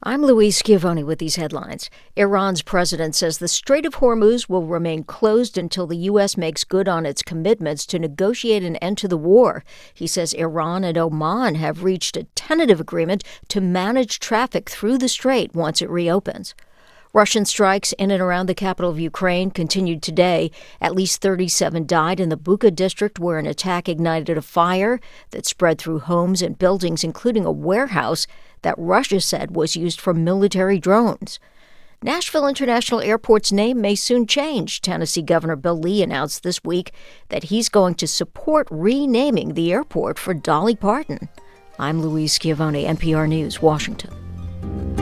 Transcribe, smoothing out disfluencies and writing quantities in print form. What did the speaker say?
I'm Louise Schiavone with these headlines. Iran's president says the Strait of Hormuz will remain closed until the U.S. makes good on its commitments to negotiate an end to the war. He says Iran and Oman have reached a tentative agreement to manage traffic through the strait once it reopens. Russian strikes in and around the capital of Ukraine continued today. At least 37 died in the Bucha district, where an attack ignited a fire that spread through homes and buildings, including a warehouse that Russia said was used for military drones. Nashville International Airport's name may soon change. Tennessee Governor Bill Lee announced this week that he's going to support renaming the airport for Dolly Parton. I'm Louise Schiavone, NPR News, Washington.